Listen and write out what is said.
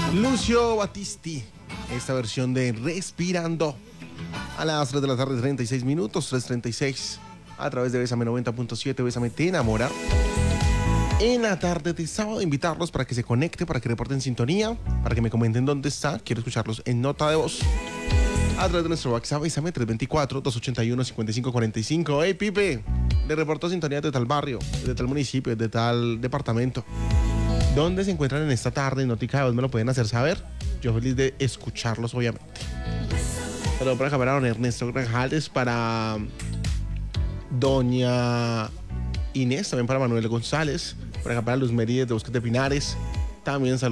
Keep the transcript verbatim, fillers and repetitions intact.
Lucio Battisti, esta versión de Respirando. A las tres de la tarde, treinta y seis minutos, tres treinta y seis, a través de Bésame noventa punto siete, Bésame te enamora. En la tarde de sábado, invitarlos para que se conecten, para que reporten sintonía, para que me comenten dónde está. Quiero escucharlos en nota de voz a través de nuestro WhatsApp, Bésame tres dos cuatro, dos ocho uno, cinco cinco cuatro cinco. Hey, Pipe, le reporto sintonía de tal barrio, de tal municipio, de tal departamento. ¿Dónde se encuentran en esta tarde? En Notica de Voz me lo pueden hacer saber. Yo feliz de escucharlos, obviamente. Saludos para acá para don Ernesto Grajales, para doña Inés, también para Manuel González, para acá para Luz Mérides de Bosques de Pinares. También saludos